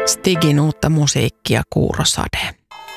Stigin uutta musiikkia Kuurosade.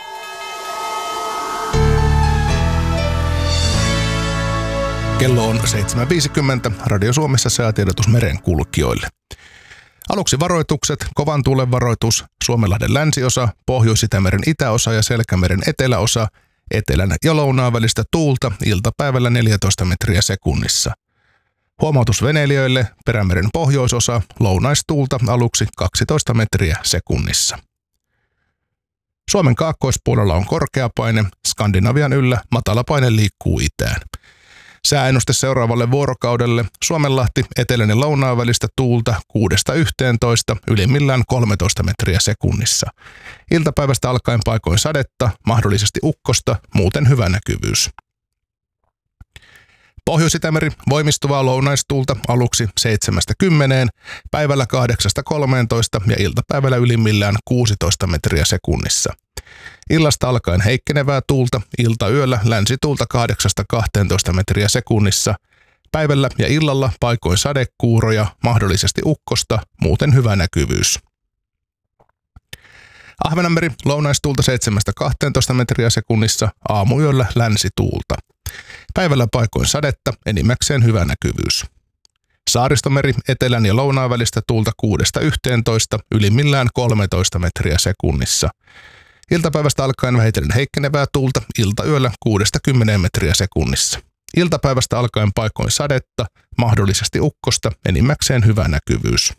Kello on 7.50. Radio Suomessa säätiedotus merenkulkijoille. Aluksi varoitukset, kovan tuulen varoitus, Suomenlahden länsiosa, Pohjois-Itämeren itäosa ja Selkämeren eteläosa, etelän ja lounaan välistä tuulta, iltapäivällä 14 metriä sekunnissa. Huomautus veneilijöille, Perämeren pohjoisosa, lounaistuulta aluksi 12 metriä sekunnissa. Suomen kaakkoispuolella on korkeapaine, Skandinavian yllä matalapaine liikkuu itään. Sääennuste seuraavalle vuorokaudelle, Suomenlahti etelän ja lounaan välistä tuulta 6–11, ylimmillään 13 metriä sekunnissa. Iltapäivästä alkaen paikoin sadetta, mahdollisesti ukkosta, muuten hyvä näkyvyys. Pohjois-Itämeri voimistuvaa lounaistuulta aluksi 7–10, päivällä 8–13 ja iltapäivällä ylimmillään 16 metriä sekunnissa. Illasta alkaen heikkenevää tuulta, iltayöllä länsituulta 8–12 metriä sekunnissa. Päivällä ja illalla paikoin sadekuuroja, mahdollisesti ukkosta, muuten hyvä näkyvyys. Ahvenanmeri lounaistuulta 7–12 metriä sekunnissa, aamuyöllä länsituulta. Päivällä paikoin sadetta, enimmäkseen hyvä näkyvyys. Saaristomeri etelän ja lounaan välistä tuulta 6–11, ylimmillään 13 metriä sekunnissa. Iltapäivästä alkaen vähitellen heikkenevää tuulta, iltayöllä 6–10 metriä sekunnissa. Iltapäivästä alkaen paikoin sadetta, mahdollisesti ukkosta, enimmäkseen hyvä näkyvyys.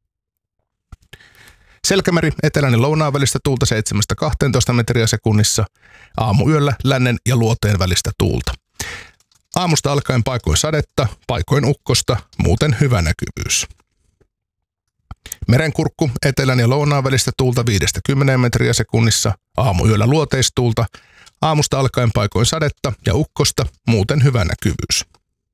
Selkämeri etelän ja lounaan välistä tuulta 7–12 metriä sekunnissa, aamuyöllä lännen ja luoteen välistä tuulta. Aamusta alkaen paikoin sadetta, paikoin ukkosta, muuten hyvä näkyvyys. Merenkurkku etelän ja lounaan välistä tuulta 5–10 metriä sekunnissa, aamuyöllä luoteistuulta, aamusta alkaen paikoin sadetta ja ukkosta, muuten hyvä näkyvyys.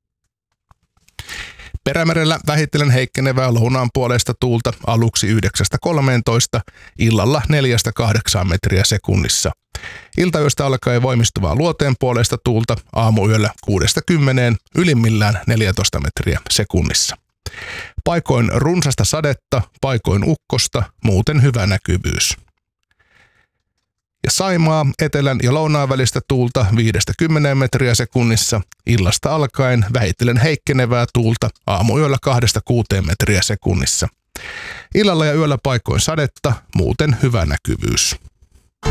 Perämerellä vähitellen heikkenevää lounaan puolesta tuulta aluksi 9–13, illalla 4–8 metriä sekunnissa. Iltayöstä alkaen voimistuvaa luoteen puolesta tuulta aamuyöllä 6–10, ylimmillään 14 metriä sekunnissa. Paikoin runsasta sadetta, paikoin ukkosta, muuten hyvä näkyvyys. Ja Saimaa etelän ja lounaan välistä tuulta 5–10 metriä sekunnissa, illasta alkaen vähitellen heikkenevää tuulta aamuyöllä 2–6 metriä sekunnissa. Illalla ja yöllä paikoin sadetta, muuten hyvä näkyvyys.